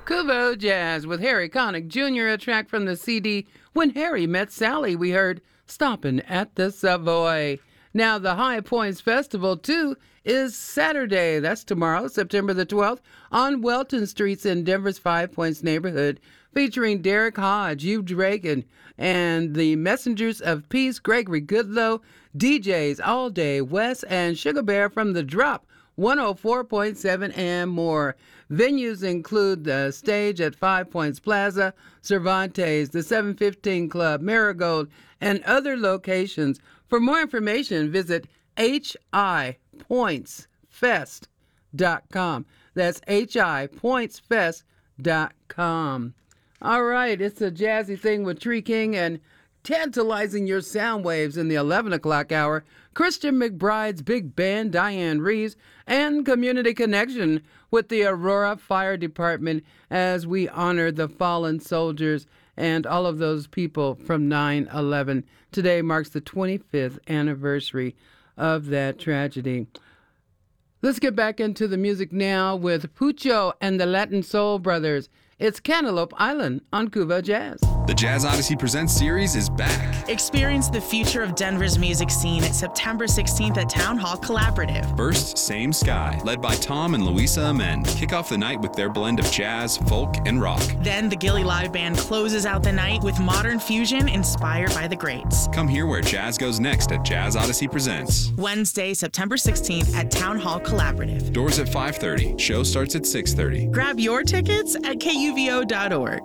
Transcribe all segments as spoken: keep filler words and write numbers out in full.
Kuvo Jazz with Harry Connick Junior, a track from the C D When Harry Met Sally. We heard Stompin' at the Savoy. Now, the High Points Festival, too, is Saturday. That's tomorrow, September the twelfth, on Welton Streets in Denver's Five Points neighborhood, featuring Derek Hodge, Hugh Dragan, and the Messengers of Peace, Gregory Goodlow, D Js All Day West, and Sugar Bear from The Drop, one oh four point seven and more. Venues include the stage at Five Points Plaza, Cervantes, the seven fifteen Club, Marigold, and other locations. For more information, visit h i points fest dot com. That's h i points fest dot com. All right, it's a jazzy thing with Tree King and tantalizing your sound waves in the eleven o'clock hour. Christian McBride's Big Band, Diane Reeves, and Community Connection with the Aurora Fire Department as we honor the fallen soldiers and all of those people from nine eleven. Today marks the twenty-fifth anniversary of that tragedy. Let's get back into the music now with Pucho and the Latin Soul Brothers. It's Cantaloupe Island on Kuvo Jazz. The Jazz Odyssey Presents series is back. Experience the future of Denver's music scene at September sixteenth at Town Hall Collaborative. First, Same Sky, led by Tom and Louisa Amen, kick off the night with their blend of jazz, folk, and rock. Then the Gilly Live Band closes out the night with modern fusion inspired by the greats. Come hear where jazz goes next at Jazz Odyssey Presents. Wednesday, September sixteenth at Town Hall Collaborative. Doors at five thirty. Show starts at six thirty. Grab your tickets at K U V O dot org.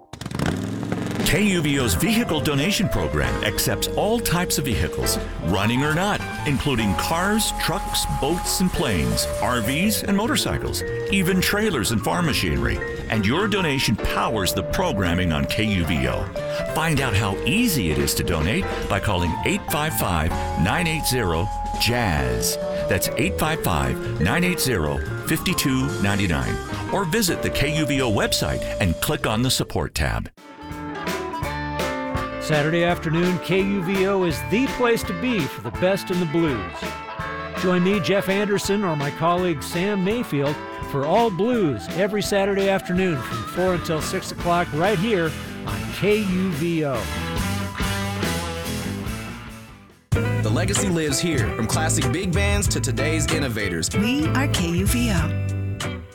K U V O's vehicle donation program accepts all types of vehicles, running or not, including cars, trucks, boats, and planes, R Vs, and motorcycles, even trailers and farm machinery. And your donation powers the programming on K U V O. Find out how easy it is to donate by calling eight five five, nine eight zero, jazz. That's eight five five, nine eight zero, five two nine nine. Or visit the K U V O website and click on the support tab. Saturday afternoon, K U V O is the place to be for the best in the blues. Join me, Jeff Anderson, or my colleague Sam Mayfield for All Blues every Saturday afternoon from four until six o'clock right here on K U V O. The legacy lives here, from classic big bands to today's innovators. We are K U V O.